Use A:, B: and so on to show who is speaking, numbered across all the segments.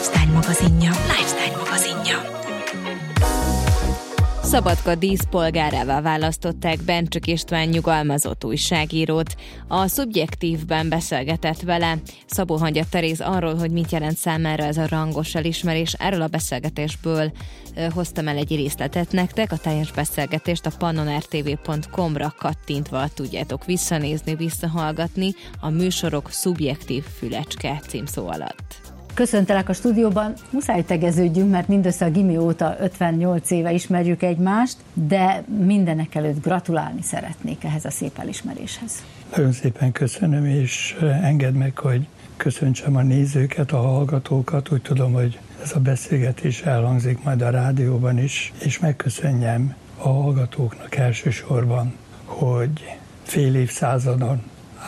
A: Lifestyle magazinja.
B: Szabadka díszpolgárává választották Bencsik István nyugalmazott újságírót. A Szubjektívben beszélgetett vele Szabó Hangya Teréz arról, hogy mit jelent számára ez a rangos elismerés. Erről a beszélgetésből hoztam el egy részletet nektek. A teljes beszélgetést a pannonrtv.com-ra kattintva tudjátok visszanézni, visszahallgatni a műsorok Szubjektív Fülecske címszó alatt.
C: Köszöntelek a stúdióban, muszáj tegeződjünk, mert mindössze a gimi óta 58 éve ismerjük egymást, de mindenek előtt gratulálni szeretnék ehhez a szép elismeréshez.
D: Nagyon szépen köszönöm, és engedd meg, hogy köszöntsem a nézőket, a hallgatókat. Úgy tudom, hogy ez a beszélgetés elhangzik majd a rádióban is, és megköszönjem a hallgatóknak elsősorban, hogy fél évszázadon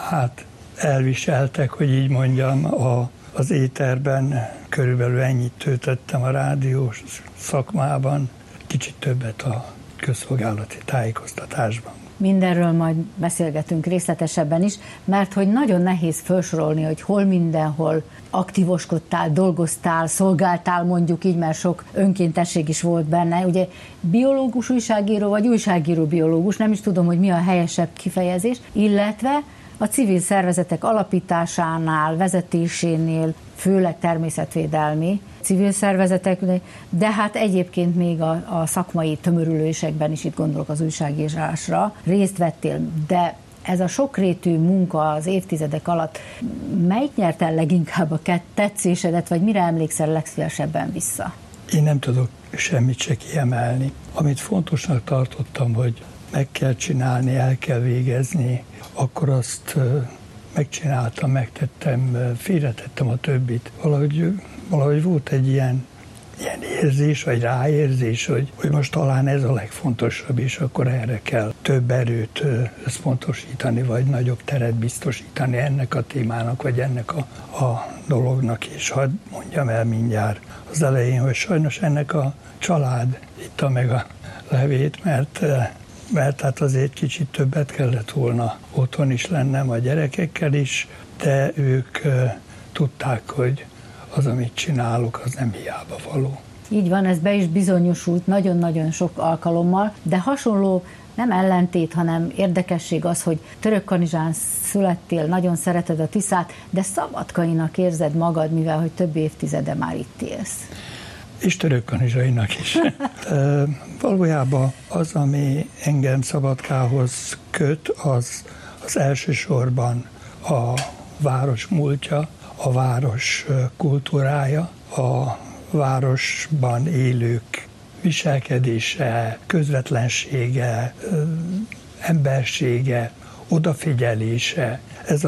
D: elviseltek, hogy így mondjam, az éterben. Körülbelül ennyit töltöttem a rádiós szakmában, kicsit többet a közszolgálati tájékoztatásban.
C: Mindenről majd beszélgetünk részletesebben is, mert hogy nagyon nehéz felsorolni, hogy hol mindenhol aktívoskodtál, dolgoztál, szolgáltál, mondjuk így, mert sok önkéntesség is volt benne. Ugye biológus újságíró vagy újságíró biológus, nem is tudom, hogy mi a helyesebb kifejezés, illetve a civil szervezetek alapításánál, vezetésénél, főleg természetvédelmi civil szervezeteknél, de hát egyébként még a szakmai tömörülésekben is, itt gondolok az újságírásra, részt vettél, de ez a sokrétű munka az évtizedek alatt melyik nyert el leginkább a tetszésedet, vagy mire emlékszel legszívesebben vissza? Én
D: nem tudok semmit se kiemelni. Amit fontosnak tartottam, hogy meg kell csinálni, el kell végezni, akkor azt megcsináltam, megtettem, félretettem a többit. Valahogy volt egy ilyen érzés, vagy ráérzés, hogy most talán ez a legfontosabb, és akkor erre kell több erőt összpontosítani, vagy nagyobb teret biztosítani ennek a témának, vagy ennek a dolognak. És hadd mondjam el mindjárt az elején, hogy sajnos ennek a család itta meg a levét, mert hát azért kicsit többet kellett volna otthon is lennem a gyerekekkel is, de ők tudták, hogy az, amit csinálok, az nem hiába való.
C: Így van, ez be is bizonyosult nagyon-nagyon sok alkalommal, de hasonló, nem ellentét, hanem érdekesség az, hogy Törökkanizsán születtél, nagyon szereted a Tiszát, de szabadkainak érzed magad, mivel hogy több évtizede már itt élsz.
D: És Törökkanizsainak is. Valójában az, ami engem Szabadkához köt, az elsősorban a város múltja, a város kultúrája, a városban élők viselkedése, közvetlensége, embersége, odafigyelése.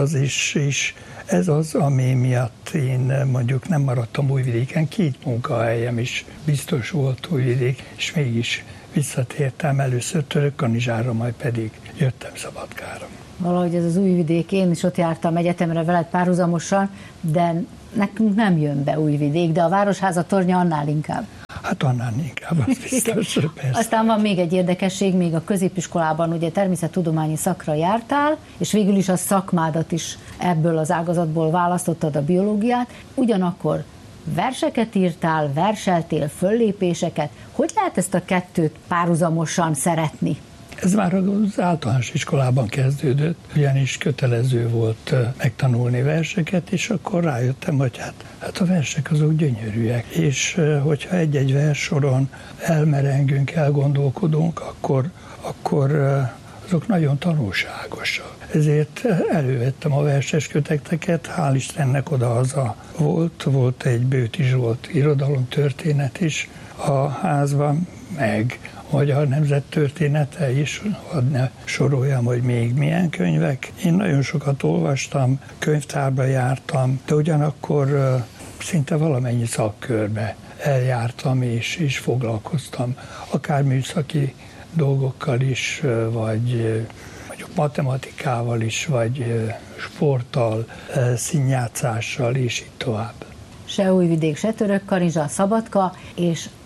D: Ez az, ami miatt én mondjuk nem maradtam Újvidéken, 2 munkahelyem is biztos volt Újvidék, és mégis visszatértem először Törökkanizsára, majd pedig jöttem Szabadkára.
C: Valahogy ez az Újvidék, én is ott jártam egyetemre veled párhuzamosan, de nekünk nem jön be Újvidék, de a Városháza tornya annál inkább.
D: Hát annál inkább, az biztos, persze.
C: Aztán van még egy érdekesség, még a középiskolában ugye természettudományi szakra jártál, és végül is a szakmádat is ebből az ágazatból választottad, a biológiát, ugyanakkor verseket írtál, verseltél, föllépéseket. Hogy lehet ezt a kettőt párhuzamosan szeretni?
D: Ez már az általános iskolában kezdődött, ugyanis kötelező volt megtanulni verseket, és akkor rájöttem, hogy hát a versek azok gyönyörűek, és hogyha egy-egy verssoron elmerengünk, elgondolkodunk, akkor azok nagyon tanulságosak. Ezért elővettem a verses köteteket, hál' Istennek odahaza volt egy Bőti Zsolt irodalomtörténet is a házban, meg Magyar Nemzet története is, hadd ne soroljam, hogy még milyen könyvek. Én nagyon sokat olvastam, könyvtárba jártam, de ugyanakkor szinte valamennyi szakkörbe eljártam és foglalkoztam, akár műszaki dolgokkal is, vagy mondjuk matematikával is, vagy sporttal, színjátszással, és így tovább.
C: Se Újvidék, se Törökkanizsa, Szabadka, és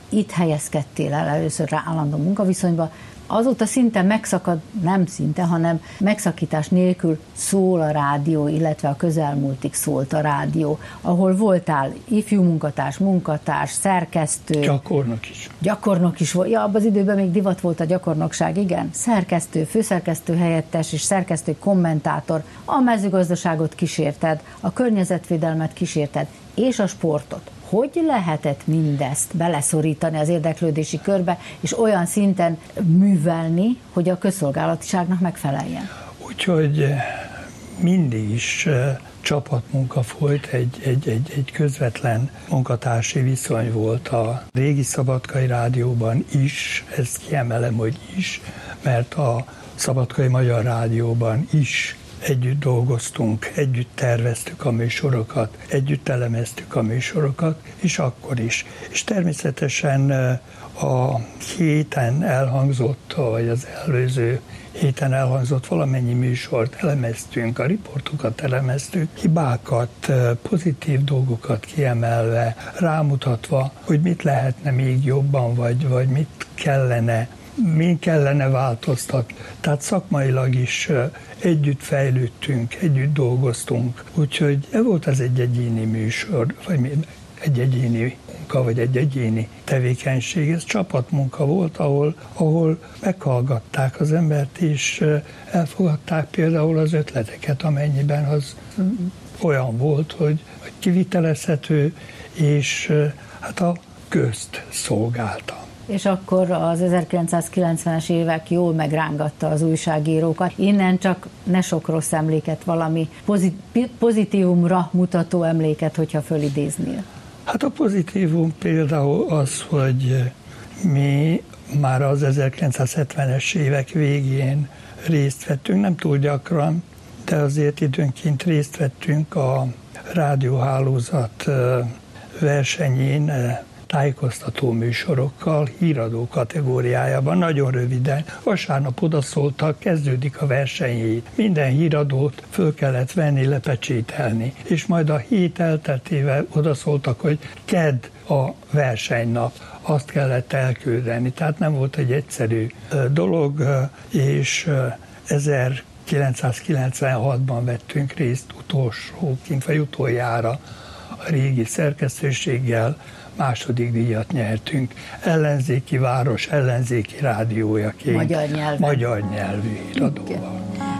C: itt helyezkedtél el először rá állandó munkaviszonyba, azóta szinte megszakad, nem szinte, hanem megszakítás nélkül szól a rádió, illetve a közelmúltig szólt a rádió, ahol voltál ifjú munkatárs, szerkesztő. Gyakornok is volt. Ja, abban az időben még divat volt a gyakornokság, igen. Szerkesztő, főszerkesztő helyettes és szerkesztő kommentátor. A mezőgazdaságot kísérted, a környezetvédelmet kísérted, és a sportot. Hogy lehetett mindezt beleszorítani az érdeklődési körbe, és olyan szinten művelni, hogy a közszolgálatiságnak megfeleljen?
D: Úgyhogy mindig is csapatmunka folyt, egy közvetlen munkatársi viszony volt a régi Szabadkai Rádióban is, ezt kiemelem, hogy is, mert a Szabadkai Magyar Rádióban is együtt dolgoztunk, együtt terveztük a műsorokat, együtt elemeztük a műsorokat, és akkor is. És természetesen a héten elhangzott, vagy az előző héten elhangzott valamennyi műsort elemeztünk, a riportokat elemeztük, hibákat, pozitív dolgokat kiemelve, rámutatva, hogy mit lehetne még jobban, vagy mit kellene változtatni. Tehát szakmailag is együtt fejlődtünk, együtt dolgoztunk. Úgyhogy volt ez egy egyéni műsor, vagy egy egyéni munka, vagy egy egyéni tevékenység. Ez csapatmunka volt, ahol meghallgatták az embert, és elfogadták például az ötleteket, amennyiben az olyan volt, hogy kivitelezhető, és hát a közt szolgálta.
C: És akkor az 1990-es évek jól megrángatta az újságírókat. Innen csak ne sok rossz emléket, valami pozitívumra mutató emléket, hogyha fölidéznél.
D: Hát a pozitívum például az, hogy mi már az 1970-es évek végén részt vettünk, nem túl gyakran, de azért időnként részt vettünk a rádióhálózat versenyén, tájékoztató műsorokkal, híradó kategóriájában, nagyon röviden. Vasárnap odaszóltak, kezdődik a versenyhét. Minden híradót föl kellett venni, lepecsételni. És majd a hét elteltével odaszóltak, hogy kedd a versenynap, azt kellett elküldeni. Tehát nem volt egy egyszerű dolog, és 1996-ban vettünk részt utolsóként, vagy utoljára a régi szerkesztőséggel, második díjat nyertünk. Ellenzéki város, ellenzéki rádiójaként.
C: Magyar nyelvű
D: híradóval.